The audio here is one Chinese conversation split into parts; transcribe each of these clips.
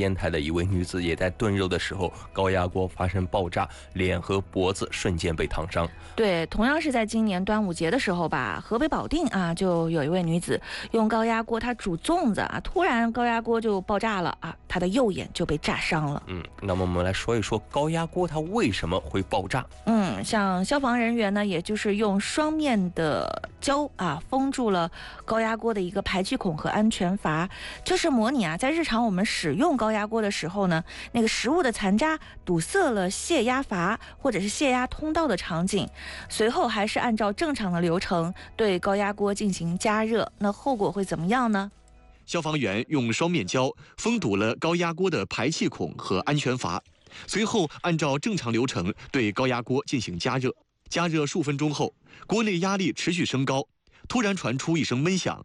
烟台的一位女子也在炖肉的时候，高压锅发生爆炸，脸和脖子瞬间被烫伤。 对，同样是在今年端午节的时候吧，河北保定啊，就有一位女子用高压锅她煮粽子啊，突然高压锅就爆炸了啊，她的右眼就被炸伤了。 那么我们来说一说高压锅它为什么会爆炸？ 像消防人员呢，也就是用双面的胶啊封住了高压锅的一个排气孔和安全阀，就是模拟啊，在日常我们使用高压锅的时候呢，那个食物的残渣堵塞了泄压阀或者是泄压通道的场景，随后还是按照正常的流程对高压锅进行加热，那后果会怎么样呢？ 消防员用双面胶封堵了高压锅的排气孔和安全阀，随后按照正常流程对高压锅进行加热。加热数分钟后，锅内压力持续升高，突然传出一声闷响，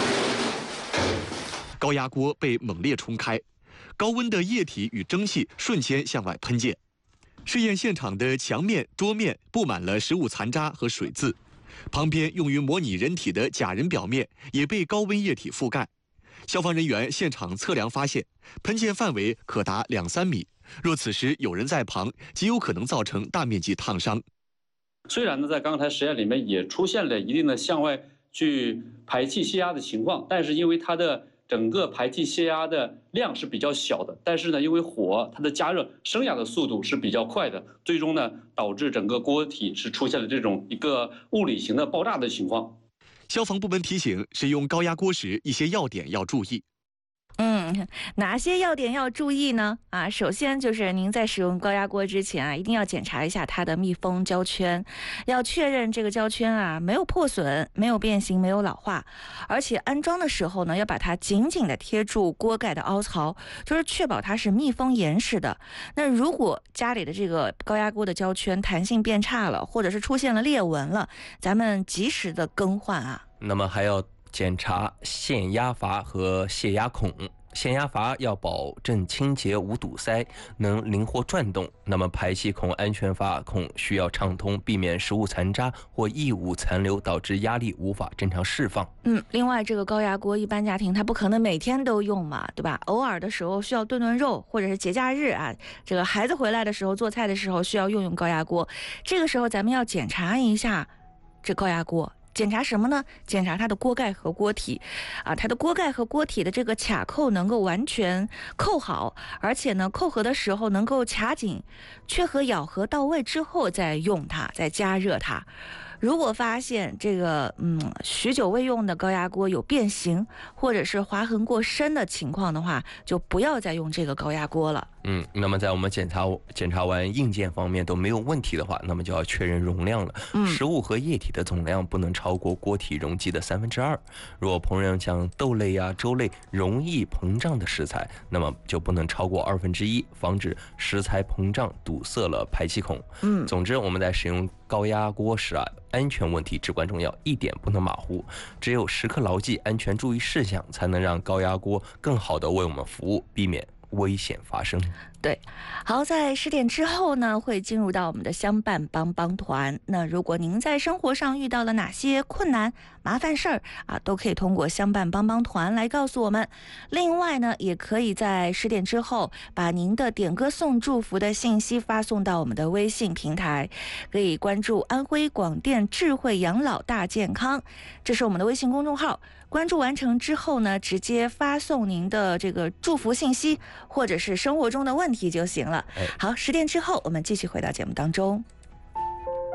高压锅被猛烈冲开，高温的液体与蒸汽瞬间向外喷溅。试验现场的墙面、桌面布满了食物残渣和水渍，旁边用于模拟人体的假人表面也被高温液体覆盖。消防人员现场测量发现，喷溅范围可达2-3米，若此时有人在旁，极有可能造成大面积烫伤。 虽然呢，在刚才实验里面也出现了一定的向外去排气泄压的情况，但是因为它的整个排气泄压的量是比较小的，但是呢，因为火它的加热升压的速度是比较快的，最终呢导致整个锅体是出现了这种一个物理型的爆炸的情况。 消防部门提醒，使用高压锅时一些要点要注意。 哪些要点要注意呢？首先就是您在使用高压锅之前啊，一定要检查一下它的密封胶圈，要确认这个胶圈啊没有破损、没有变形、没有老化，而且安装的时候呢，要把它紧紧的贴住锅盖的凹槽，就是确保它是密封严实的。那如果家里的这个高压锅的胶圈弹性变差了，或者是出现了裂纹了，咱们及时的更换啊。 那么还要检查限压阀和泄压孔。限压阀要保证清洁无堵塞，能灵活转动。那么排气孔、安全阀孔需要畅通，避免食物残渣或异物残留导致压力无法正常释放。 另外这个高压锅一般家庭它不可能每天都用嘛，对吧？偶尔的时候需要炖肉，或者是节假日啊，这个孩子回来的时候做菜的时候需要用高压锅，这个时候咱们要检查一下这高压锅。检查什么呢？检查它的锅盖和锅体，它的锅盖和锅体的这个卡扣能够完全扣好，而且呢，扣合的时候能够卡紧，缺合咬合到位之后再用它，再加热它。如果发现这个许久未用的高压锅有变形或者是划痕过深的情况的话，就不要再用这个高压锅了。 那么在我们检查完硬件方面都没有问题的话，那么就要确认容量了。食物和液体的总量不能超过锅体容积的2/3。如果烹饪像豆类啊、粥类容易膨胀的食材，那么就不能超过1/2，防止食材膨胀堵塞了排气孔。总之我们在使用高压锅时安全问题至关重要，一点不能马虎。只有时刻牢记安全注意事项，才能让高压锅更好地为我们服务，避免危险发生。 对，好，在10点之后呢，会进入到我们的相伴帮帮团。那如果您在生活上遇到了哪些困难、麻烦事儿都可以通过相伴帮帮团来告诉我们。另外呢，也可以在10点之后把您的点歌送祝福的信息发送到我们的微信平台，可以关注安徽广电智慧养老大健康，这是我们的微信公众号。关注完成之后呢，直接发送您的这个祝福信息或者是生活中的问题就行了。好，10点之后我们继续回到节目当中。